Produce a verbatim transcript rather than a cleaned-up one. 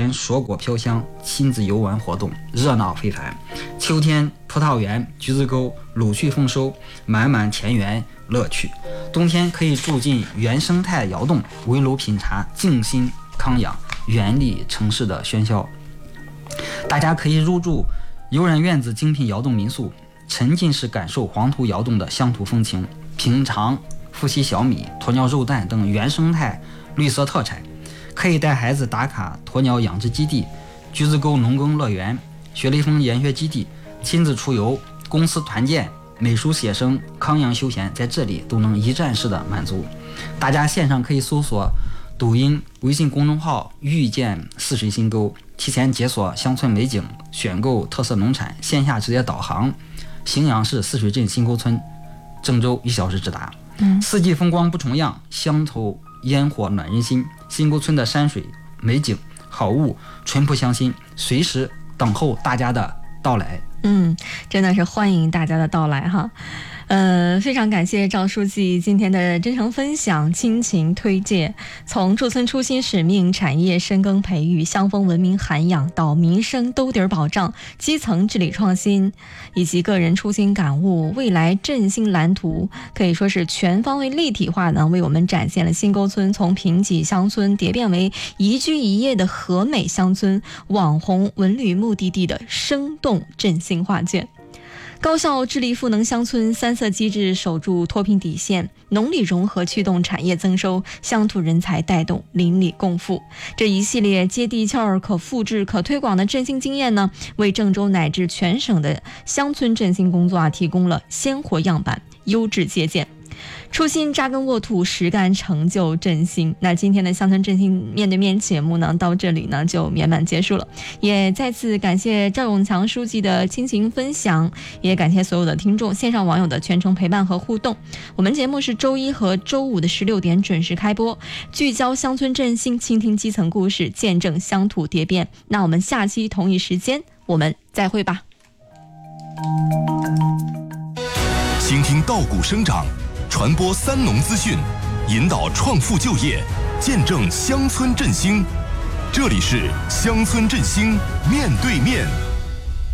天硕果飘香，亲子游玩活动热闹非凡。秋天葡萄园、橘子沟陆续丰收，满满田园乐趣。冬天可以住进原生态窑洞，围炉品茶，静心康养，远离城市的喧嚣。大家可以入住悠然院子精品窑洞民宿，沉浸式感受黄土窑洞的乡土风情，品尝富硒小米、鸵鸟肉蛋等原生态绿色特产。可以带孩子打卡鸵鸟养殖基地、橘子沟农耕乐园、学雷锋研学基地，亲子出游、公司团建、美术写生、康养休闲，在这里都能一站式的满足。大家线上可以搜索抖音、微信公众号遇见泗水新沟，提前解锁乡村美景，选购特色农产，线下直接导航荥阳市泗水镇新沟村，郑州一小时直达。嗯，四季风光不重样，乡头烟火暖人心。新沟村的山水美景好物淳朴乡亲，随时等候大家的到来。 嗯，真的是欢迎大家的到来哈。呃，非常感谢赵书记今天的真诚分享、亲情推介，从驻村初心使命、产业深耕培育、乡风文明涵养到民生兜底保障、基层治理创新，以及个人初心感悟、未来振兴蓝图，可以说是全方位立体化呢，为我们展现了新沟村从贫瘠乡村蝶变为宜居宜业的和美乡村、网红文旅目的地的生动振兴画卷。高效治理赋能乡村，三色机制守住脱贫底线，农里融合驱动产业增收，乡土人才带动邻里共富。这一系列接地气儿、可复制、可推广的振兴经验呢，为郑州乃至全省的乡村振兴工作啊提供了鲜活样板、优质借鉴。初心扎根沃土，实干成就振兴。那今天的乡村振兴面对面节目呢，到这里呢就圆满结束了。也再次感谢赵永强书记的亲情分享，也感谢所有的听众、线上网友的全程陪伴和互动。我们节目是周一和周五的十六点准时开播，聚焦乡村振兴，倾听基层故事，见证乡土蝶变。那我们下期同一时间我们再会吧。 倾听稻谷生长，传播三农资讯，引导创富就业，见证乡村振兴。这里是乡村振兴面对面。